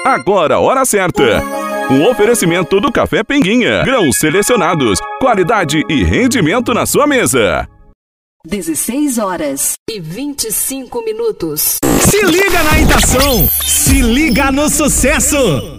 Agora a hora certa. Um oferecimento do Café Pinguinha. Grãos selecionados, qualidade e rendimento na sua mesa. 16h25. Se liga na Itação, se liga no sucesso.